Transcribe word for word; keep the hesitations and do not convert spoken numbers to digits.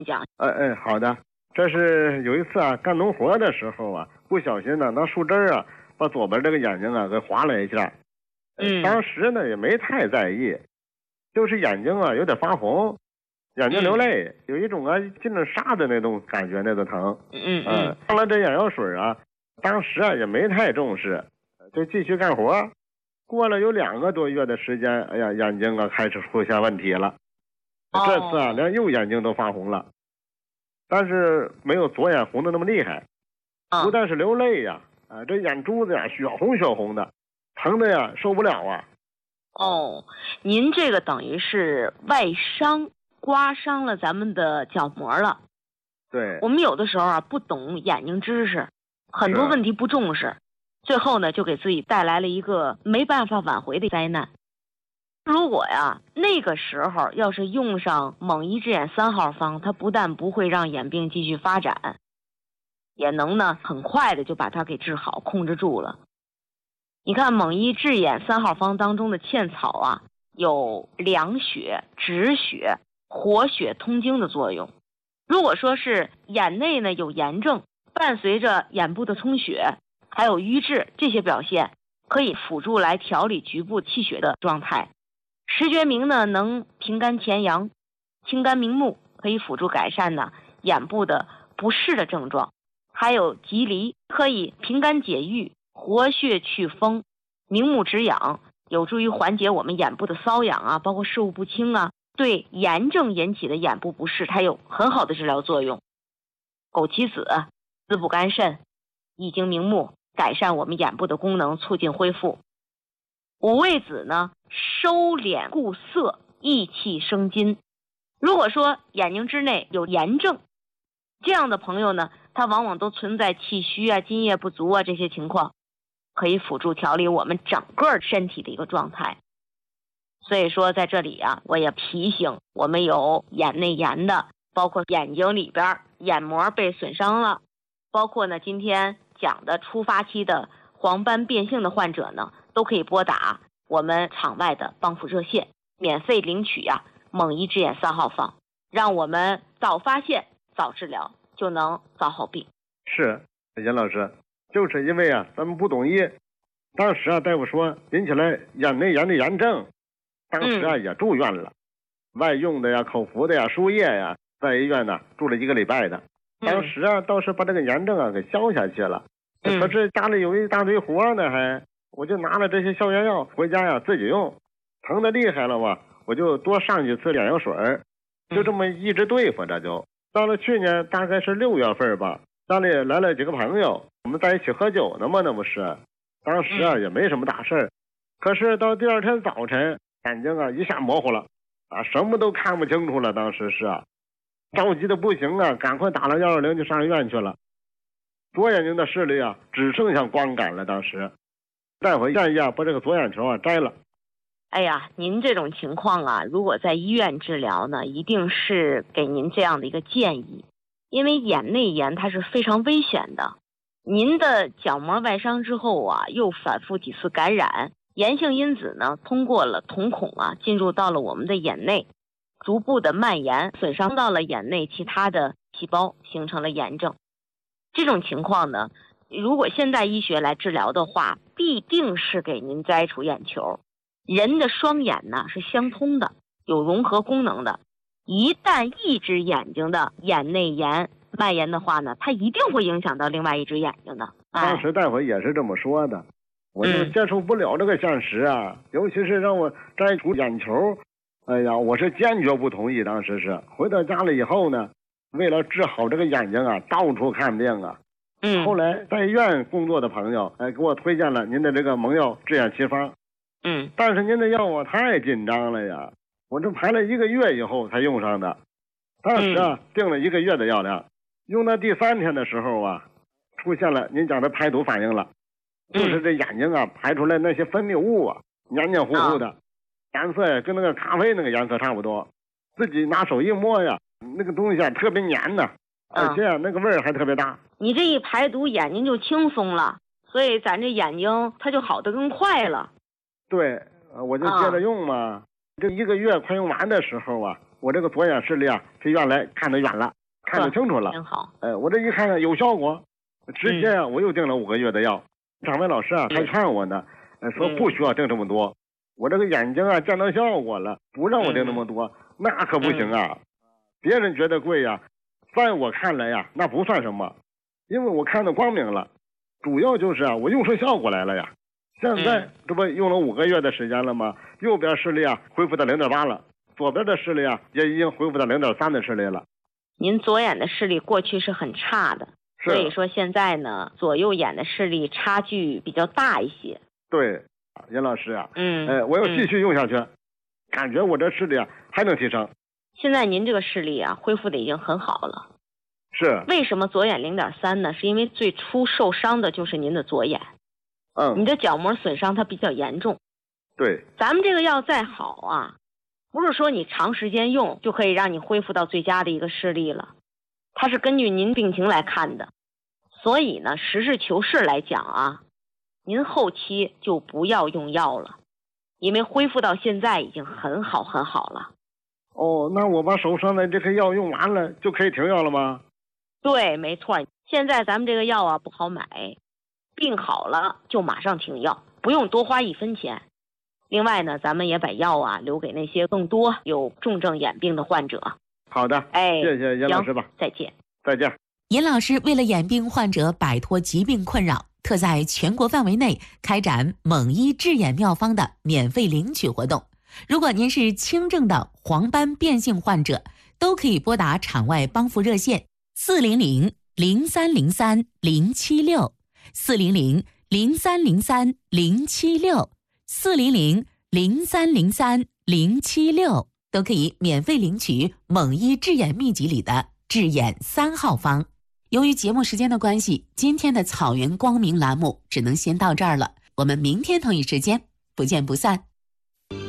讲。 哎哎，好的。这是有一次啊，干农活的时候啊，不小心呢，拿树枝啊，把左边这个眼睛啊给划了一下。 嗯， 当时呢也没太在意，就是眼睛啊有点发红，眼睛流泪，嗯、有一种啊进了沙的那种感觉，那个疼。 嗯嗯， 放了这眼药水啊，当时啊也没太重视，就继续干活。过了有两个多月的时间，哎呀，眼睛啊开始出现问题了。 哦、 这次啊，连右眼睛都发红了。但是没有左眼红的那么厉害，不但是流泪呀，啊，这眼珠子呀血红血红的，疼的呀受不了啊。 哦，您这个等于是外伤，刮伤了咱们的角膜了。 对， 我们有的时候啊不懂眼睛知识，很多问题不重视，最后呢就给自己带来了一个没办法挽回的灾难。如果呀那个时候要是用上锰一智眼三号方，它不但不会让眼病继续发展，也能呢很快的就把它给治好，控制住了。你看锰一智眼三号方当中的茜草啊，有凉血、止血、活血通经的作用。如果说是眼内呢有炎症，伴随着眼部的充血还有瘀滞这些表现，可以辅助来调理局部气血的状态。石决明呢能平肝潜阳、清肝明目，可以辅助改善呢眼部的不适的症状。还有棘藜可以平肝解郁、活血祛风、明目止痒，有助于缓解我们眼部的瘙痒啊，包括视物不清啊，对炎症引起的眼部不适它有很好的治疗作用。枸杞子滋补肝肾、益精明目，改善我们眼部的功能，促进恢复。五味子呢收敛固涩、益气生津。如果说眼睛之内有炎症，这样的朋友呢，他往往都存在气虚啊、津液不足啊这些情况，可以辅助调理我们整个身体的一个状态。所以说在这里啊，我也提醒我们有眼内炎的，包括眼睛里边眼膜被损伤了，包括呢今天讲的初发期的黄斑变性的患者呢，都可以拨打我们场外的帮扶热线，免费领取呀、啊、锰一智眼三号方，让我们早发现早治疗，就能早好病。 是严老师，就是因为啊咱们不懂医，当时啊大夫说引起来眼内炎的炎症，当时啊、嗯、也住院了，外用的呀、口服的呀、输液呀，在医院呢住了一个礼拜的。当时啊倒是把这个炎症啊给消下去了，嗯、可是家里有一大堆活呢，还我就拿了这些消炎药回家呀自己用，疼的厉害了嘛，我就多上几次眼药水，就这么一直对付着就。到了去年大概是六月份吧，家里来了几个朋友，我们在一起喝酒呢嘛，那不是，当时啊也没什么大事儿，可是到第二天早晨眼睛啊一下模糊了啊，什么都看不清楚了，当时是啊着急的不行啊，赶快打了一二零就上医院去了。左眼睛的视力啊只剩下光感了，当时大夫建议啊把这个左眼球啊摘了。 哎呀，您这种情况啊，如果在医院治疗呢，一定是给您这样的一个建议，因为眼内炎它是非常危险的。您的角膜外伤之后啊，又反复几次感染，炎性因子呢通过了瞳孔啊进入到了我们的眼内，逐步的蔓延，损伤到了眼内其他的细胞，形成了炎症。这种情况呢，如果现代医学来治疗的话，必定是给您摘除眼球。人的双眼呢是相通的，有融合功能的，一旦一只眼睛的眼内炎蔓延的话呢，它一定会影响到另外一只眼睛的。 当时大夫也是这么说的，我就接受不了这个现实啊、嗯、尤其是让我摘除眼球，哎呀，我是坚决不同意。当时是回到家里以后呢，为了治好这个眼睛啊，到处看病啊。 嗯， 后来在医院工作的朋友哎给我推荐了您的这个蒙药治眼奇方。 嗯， 但是您的药我太紧张了呀，我这排了一个月以后才用上的。当时啊、嗯、定了一个月的药量，用到第三天的时候啊，出现了您讲的排毒反应了，就是这眼睛啊排出来那些分泌物啊黏黏糊糊的、哦、颜色跟那个咖啡那个颜色差不多，自己拿手一摸呀，那个东西啊特别黏的，而且、啊、那个味儿还特别大。 你这一排毒眼睛就轻松了，所以咱这眼睛它就好得更快了。 对，我就接着用嘛、啊、这一个月快用完的时候啊， 我这个左眼视力啊比原来看得远了，看得清楚了。 挺好。 呃，我这一看有效果，直接啊、嗯、我又订了五个月的药。张伟老师啊还劝我呢，呃，说不需要订这么多。嗯、我这个眼睛啊见到效果了，不让我订那么多，嗯、那可不行啊。嗯、别人觉得贵呀，在我看来呀那不算什么，因为我看得光明了。主要就是啊我用出效果来了呀。现在这不用了五个月的时间了吗？右边视力啊恢复到零点八了，左边的视力啊也已经恢复到零点三的视力了。 您左眼的视力过去是很差的，所以说现在呢左右眼的视力差距比较大一些。 对，严老师啊， 嗯， 哎，我要继续用下去，嗯、感觉我这视力啊还能提升。 现在您这个视力啊恢复的已经很好了。 是。 为什么左眼零点三呢？是因为最初受伤的就是您的左眼。 嗯， 你的角膜损伤它比较严重。 对， 咱们这个药再好啊，不是说你长时间用就可以让你恢复到最佳的一个视力了，它是根据您病情来看的。所以呢，实事求是来讲啊，您后期就不要用药了，因为恢复到现在已经很好很好了。 哦，那我把手上的这个药用完了就可以停药了吗？ 对，没错。现在咱们这个药啊不好买。病好了就马上停药，不用多花一分钱。另外呢，咱们也把药啊留给那些更多有重症眼病的患者。 好的， 哎， 谢谢严老师吧。 再见。 再见。 严老师为了眼病患者摆脱疾病困扰，特在全国范围内开展猛医治眼妙方的免费领取活动。如果您是轻症的黄斑变性患者，都可以拨打场外帮扶热线四零零零三零三零七六。四零零零三零三零七六，四零零零三零三零七六都可以免费领取猛医治眼秘籍里的治眼三号方。由于节目时间的关系，今天的草原光明栏目只能先到这儿了，我们明天同一时间不见不散。